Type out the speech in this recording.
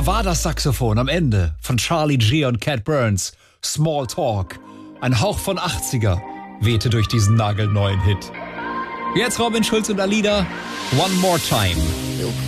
war das Saxophon am Ende von Charlie G und Cat Burns. Small Talk. Ein Hauch von 80er wehte durch diesen nagelneuen Hit. Jetzt Robin Schulz und Alida. One More Time.